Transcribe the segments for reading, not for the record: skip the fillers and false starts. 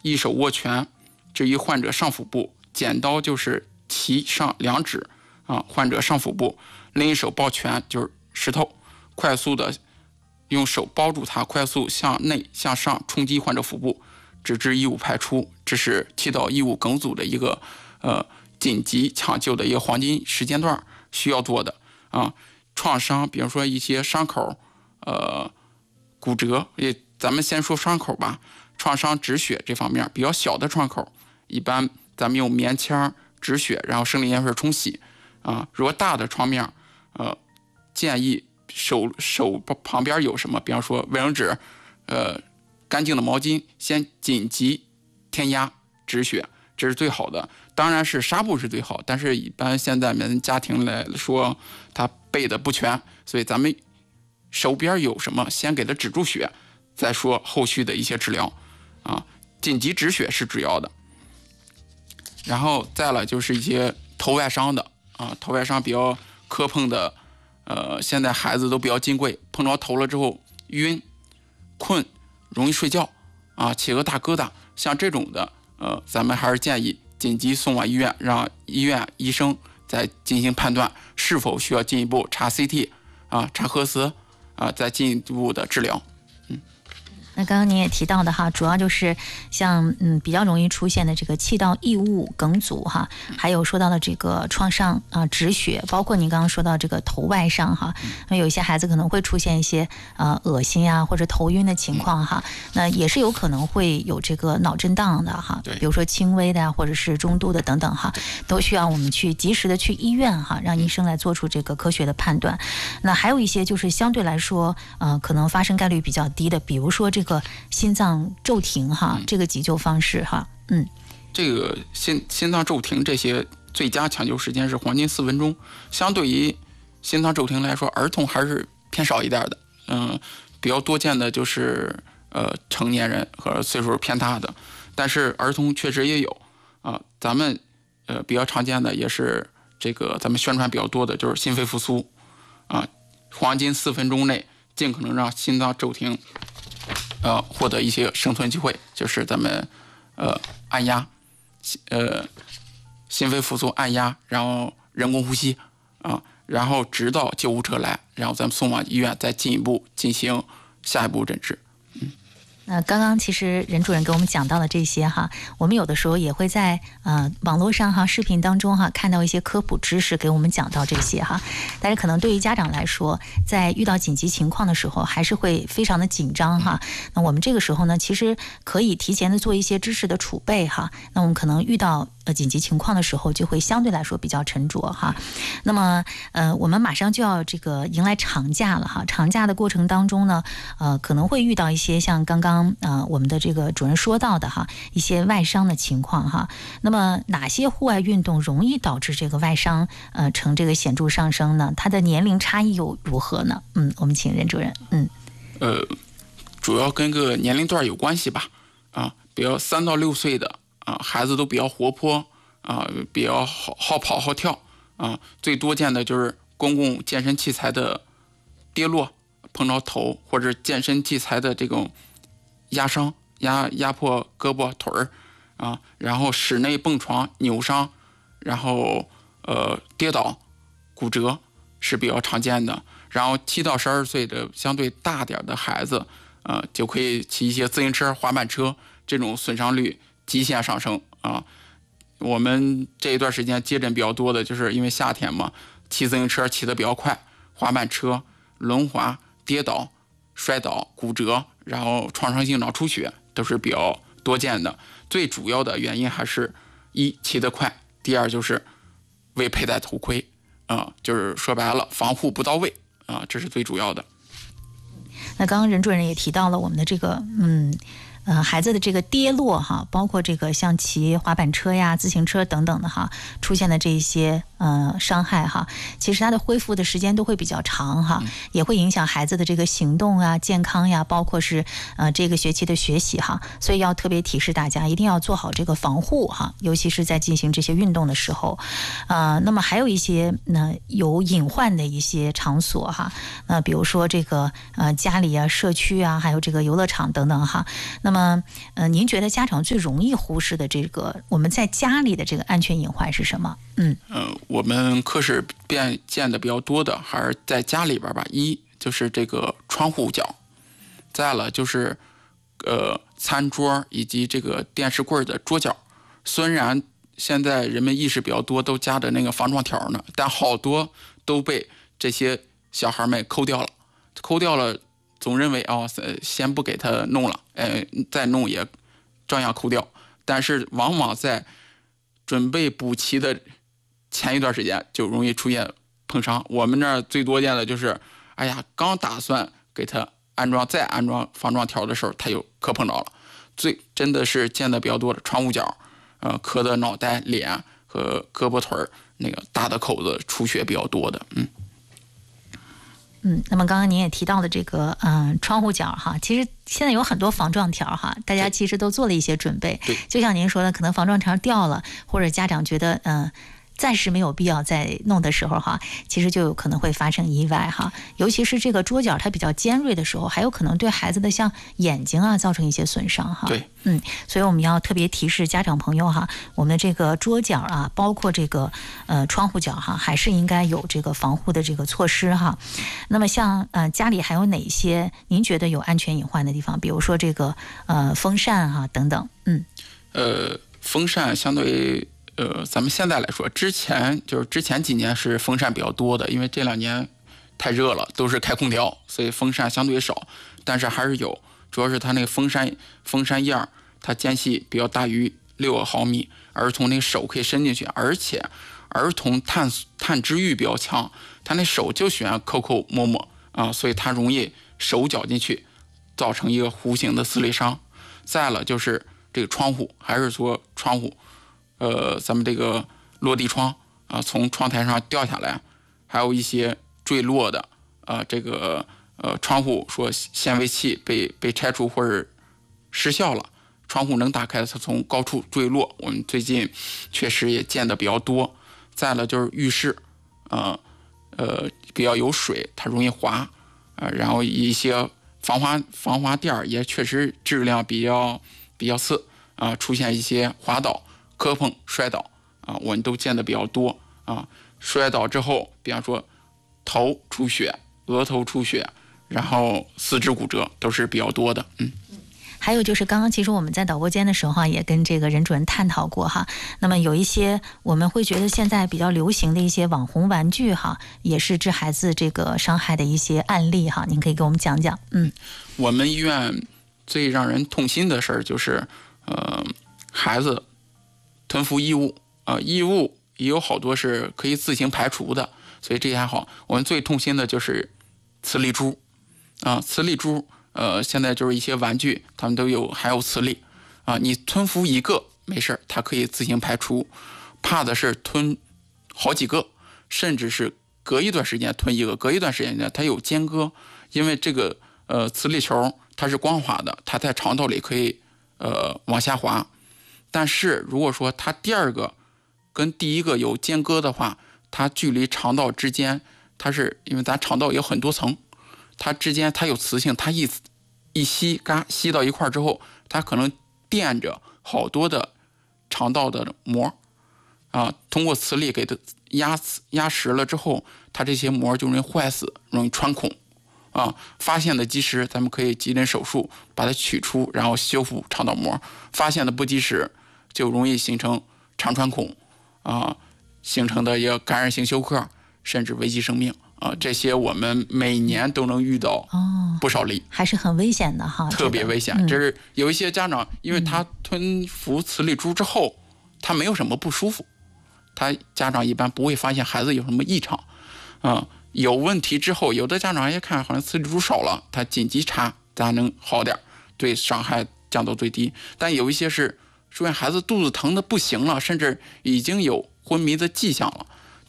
一手握拳。至于患者上腹部，剪刀就是其上2指患者上腹部，另一手抱拳就是石头，快速的用手包住它，快速向内向上冲击患者腹部，直至异物排出。这是气道异物梗阻的一个紧急抢救的一个黄金时间段需要做的创伤，比如说一些伤口骨折，咱们先说伤口吧。创伤止血这方面，比较小的创口，一般咱们用棉签止血，然后生理盐水冲洗如果大的创面建议手旁边有什么，比方说卫生纸干净的毛巾，先紧急添压止血，这是最好的。当然是纱布是最好，但是一般现在们家庭来说它备的不全，所以咱们手边有什么先给它止住血，再说后续的一些治疗紧急止血是主要的。然后再来就是一些头外伤的头外伤比较磕碰的现在孩子都比较金贵，碰着头了之后晕困容易睡觉起个大疙瘩，像这种的咱们还是建议紧急送往医院，让医院医生再进行判断是否需要进一步查 CT 查核磁再进一步的治疗。 那刚刚您也提到的哈，主要就是像比较容易出现的这个气道异物梗阻哈，还有说到的这个创伤止血，包括您刚刚说到这个头外伤哈，那有一些孩子可能会出现一些恶心呀或者头晕的情况哈，那也是有可能会有这个脑震荡的哈，比如说轻微的呀或者是中度的等等哈，都需要我们去及时的去医院哈，让医生来做出这个科学的判断。那还有一些就是相对来说可能发生概率比较低的，比如说这个心脏骤停哈，这个急救方式哈， 这个心脏骤停这些最佳抢救时间是黄金4分钟。相对于心脏骤停来说，儿童还是偏少一点的，比较多见的就是成年人和岁数偏大的，但是儿童确实也有咱们比较常见的也是这个咱们宣传比较多的就是心肺复苏黄金4分钟内尽可能让心脏骤停获得一些生存机会，就是咱们按压心肺复苏按压，然后人工呼吸然后直到救护车来，然后咱们送往医院再进一步进行下一步诊治。 那刚刚其实任主任给我们讲到了这些哈，我们有的时候也会在网络上哈、视频当中哈看到一些科普知识给我们讲到这些哈，但是可能对于家长来说，在遇到紧急情况的时候，还是会非常的紧张哈。那我们这个时候呢，其实可以提前的做一些知识的储备哈。那我们可能遇到紧急情况的时候，就会相对来说比较沉着哈。那么我们马上就要这个迎来长假了哈，长假的过程当中呢，可能会遇到一些像刚刚我们的这个主任说到的哈，一些外伤的情况哈。那么哪些户外运动容易导致这个外伤呈这个显著上升呢？它的年龄差异又如何呢？我们请任主任。 主要跟个年龄段有关系吧比如3到6岁的孩子都比较活泼比较好跑好跳最多见的就是公共健身器材的跌落碰着头，或者健身器材的这种压伤压破胳膊腿然后室内蹦床扭伤，然后跌倒骨折是比较常见的。然后7到12岁的相对大点的孩子就可以骑一些自行车滑板车，这种损伤率极限上升我们这一段时间接诊比较多的就是因为夏天嘛，骑自行车骑得比较快，滑板车轮滑跌倒摔倒骨折，然后创伤性脑出血都是比较多见的。最主要的原因还是一骑得快，第二就是未佩戴头盔就是说白了防护不到位这是最主要的。 那刚刚任主任也提到了我们的这个孩子的这个跌落哈，包括这个像骑滑板车呀、自行车等等的哈出现的这些伤害哈，其实它的恢复的时间都会比较长哈，也会影响孩子的这个行动啊、健康呀，包括是这个学期的学习哈，所以要特别提示大家一定要做好这个防护哈，尤其是在进行这些运动的时候。那么还有一些有隐患的一些场所哈，比如说这个家里啊、社区啊，还有这个游乐场等等哈。那么您觉得家长最容易忽视的这个我们在家里的这个安全隐患是什么？ 我们科室见的比较多的还是在家里边吧。一就是这个窗户角，再了就是餐桌以及这个电视柜的桌角。虽然现在人们意识比较多，都加的那个防撞条呢，但好多都被这些小孩们抠掉了，总认为先不给他弄了，再弄也照样抠掉。但是往往在准备补齐的前一段时间就容易出现碰伤。我们那儿最多见的就是，刚打算给他安装防撞条的时候，他又磕碰着了。真的是见的比较多的窗户角，磕的脑袋、脸和胳膊腿那个大的口子出血比较多的。 那么刚刚您也提到的这个窗户角哈，其实现在有很多防撞条哈，大家其实都做了一些准备。就像您说的，可能防撞条掉了，或者家长觉得暂时没有必要再弄的时候哈，其实就有可能会发生意外哈。尤其是这个桌角它比较尖锐的时候，还有可能对孩子的像眼睛啊造成一些损伤哈。 对， 所以我们要特别提示家长朋友哈，我们的这个桌角啊，包括这个窗户角哈，还是应该有这个防护的这个措施哈。那么像家里还有哪些您觉得有安全隐患的地方？比如说这个风扇哈等等。 风扇相对于咱们现在来说，之前几年是风扇比较多的，因为这2年太热了，都是开空调，所以风扇相对少，但是还是有，主要是它那个风扇叶它间隙比较大于6毫米，儿童那个手可以伸进去，而且儿童探知欲比较强，他那手就喜欢抠摸所以他容易手绞进去，造成一个弧形的撕裂伤。再了就是这个窗户，还是说窗户咱们这个落地窗从窗台上掉下来，还有一些坠落的这个窗户说显微器被拆除或者失效了，窗户能打开，它从高处坠落，我们最近确实也见得比较多。再了就是浴室比较有水，它容易滑然后一些防滑垫也确实质量比较次出现一些滑倒、磕碰、摔倒我们都见得比较多摔倒之后，比方说头出血、额头出血，然后四肢骨折都是比较多的。 还有就是刚刚其实我们在导播间的时候也跟这个任主任探讨过哈，那么有一些我们会觉得现在比较流行的一些网红玩具哈，也是致孩子这个伤害的一些案例哈，您可以给我们讲讲。 我们医院最让人痛心的事儿就是孩子吞服异物异物也有好多是可以自行排除的，所以这还好。我们最痛心的就是磁力珠磁力珠现在就是一些玩具他们还有磁力你吞服一个没事，它可以自行排除，怕的是吞好几个，甚至是隔一段时间吞一个，隔一段时间它有间隔，因为这个磁力球它是光滑的，它在肠道里可以往下滑，但是如果说它第二个跟第一个有间隔的话，它距离肠道之间，它是因为咱肠道有很多层，它之间它有磁性，它一吸到一块之后，它可能垫着好多的肠道的膜通过磁力给它压实了之后，它这些膜就容易坏死，容易穿孔发现的及时，咱们可以急诊手术把它取出，然后修复肠道膜；发现的不及时，就容易形成肠穿孔形成的一个感染性休克，甚至危及生命这些我们每年都能遇到不少例， 还是很危险的哈， 特别危险。这是有一些家长，因为他吞服磁力珠之后，他没有什么不舒服，家长一般不会发现孩子有什么异常有问题之后，有的家长一看好像磁力珠少了，他紧急查，咱能好点，对伤害降到最低。但有一些是出现孩子肚子疼的不行了，甚至已经有昏迷的迹象了，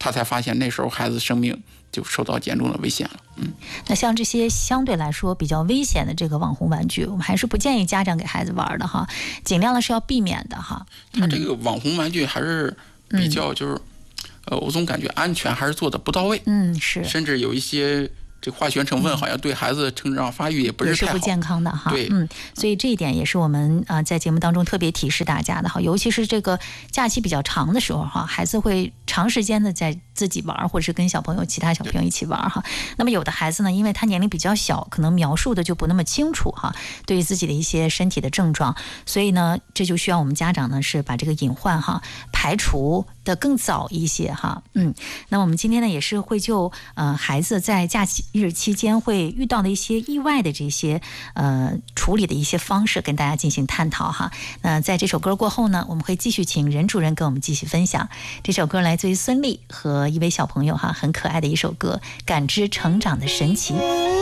他才发现那时候孩子生命就受到严重的危险了。 那像这些相对来说比较危险的这个网红玩具，我们还是不建议家长给孩子玩的哈，尽量的是要避免的哈。 他这个网红玩具还是比较就是，我总感觉安全还是做的不到位。 是， 甚至有一些这化学成分好像对孩子成长发育也不是太好， 不健康的哈。 对， 所以这一点也是我们在节目当中特别提示大家的哈，尤其是这个假期比较长的时候哈，孩子会长时间的在自己玩，或者是跟其他小朋友一起玩哈。那么有的孩子呢，因为他年龄比较小，可能描述的就不那么清楚哈，对于自己的一些身体的症状，所以呢，这就需要我们家长呢是把这个隐患哈排除的更早一些哈。那我们今天呢也是会就孩子在假期日期间会遇到的一些意外的这些处理的一些方式跟大家进行探讨哈。那在这首歌过后呢，我们会继续请任主任跟我们继续分享。这首歌来自于孙俪和一位小朋友哈，很可爱的一首歌《感知成长的神奇》。